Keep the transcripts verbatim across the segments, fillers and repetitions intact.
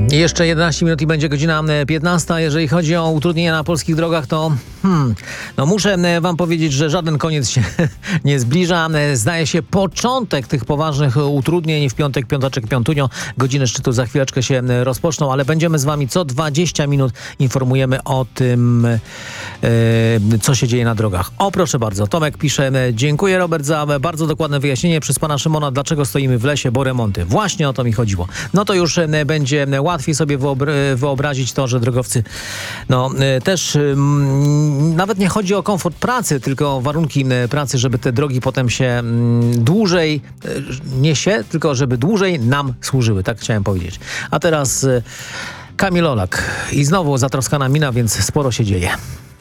Jeszcze jedenaście minut i będzie godzina piętnasta. Jeżeli chodzi o utrudnienia na polskich drogach, to hmm, no muszę wam powiedzieć, że żaden koniec się nie zbliża. Zdaje się początek tych poważnych utrudnień w piątek, piątaczek, piątunio. Godziny szczytu za chwileczkę się rozpoczną, ale będziemy z wami co dwadzieścia minut informujemy o tym, e, co się dzieje na drogach. O, proszę bardzo, Tomek pisze: dziękuję, Robert, za bardzo dokładne wyjaśnienie przez pana Szymona, dlaczego stoimy w lesie, bo remonty. Właśnie o to mi chodziło. No to już będzie łatwiej sobie wyobrazić to, że drogowcy no też m, nawet nie chodzi o komfort pracy, tylko o warunki pracy, żeby te drogi potem się m, dłużej nie się, tylko żeby dłużej nam służyły. Tak chciałem powiedzieć. A teraz Kamil Olak i znowu zatroskana mina, więc sporo się dzieje.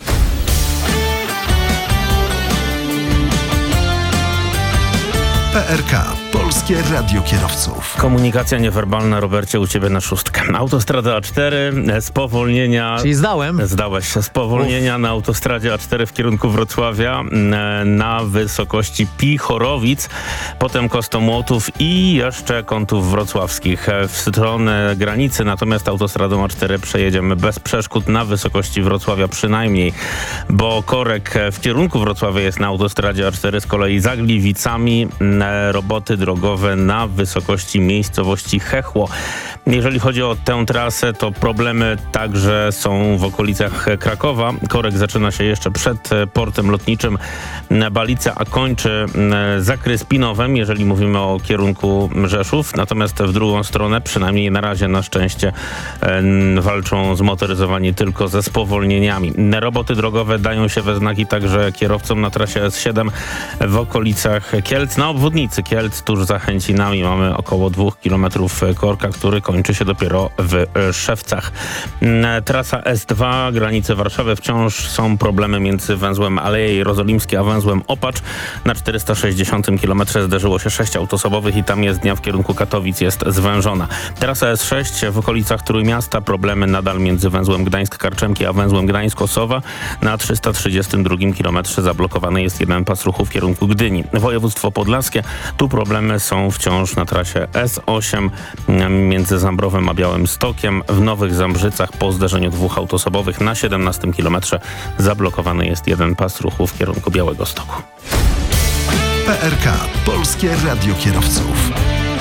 P R K. Polskie Radio Kierowców. Komunikacja niewerbalna, Robercie, u ciebie na szóstkę. Autostrada A cztery, spowolnienia... Czyli zdałem. Zdałeś się. Spowolnienia Uf. na autostradzie A cztery w kierunku Wrocławia na wysokości Pichorowic, potem Kostomłotów i jeszcze kątów wrocławskich. W stronę granicy natomiast autostradą A cztery przejedziemy bez przeszkód na wysokości Wrocławia przynajmniej, bo korek w kierunku Wrocławia jest na autostradzie A cztery, z kolei za Gliwicami roboty drogowe na wysokości miejscowości Chechło. Jeżeli chodzi o tę trasę, to problemy także są w okolicach Krakowa. Korek zaczyna się jeszcze przed portem lotniczym Balice, a kończy za Kryspinowem, jeżeli mówimy o kierunku Rzeszów. Natomiast w drugą stronę, przynajmniej na razie na szczęście, walczą zmotoryzowani tylko ze spowolnieniami. Roboty drogowe dają się we znaki także kierowcom na trasie S siedem w okolicach Kielc. Na obwodnicy Kielc tuż za Chęcinami mamy około dwóch kilometrów korka, który kończy się dopiero w Szewcach. Trasa S dwa, granice Warszawy, wciąż są problemy między węzłem Aleje Jerozolimskie a węzłem Opacz. Na czterysta sześćdziesiątym kilometrze zderzyło się sześć autosobowych i tam jezdnia w kierunku Katowic jest zwężona. Trasa S sześć w okolicach Trójmiasta, problemy nadal między węzłem Gdańsk-Karczemki a węzłem Gdańsk-Osowa. Na trzysta trzydziestym drugim kilometrze zablokowany jest jeden pas ruchu w kierunku Gdyni. Województwo podlaskie, tu problemy są wciąż na trasie S osiem między Zambrowem a Białymstokiem. W Nowych Zambrzycach po zderzeniu dwóch autosobowych na siedemnastym kilometrze zablokowany jest jeden pas ruchu w kierunku Białegostoku. P R K. Polskie Radio Kierowców.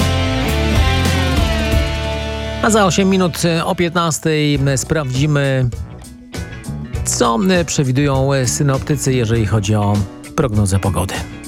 A za osiem minut o piętnastej sprawdzimy, co przewidują synoptycy, jeżeli chodzi o prognozę pogody.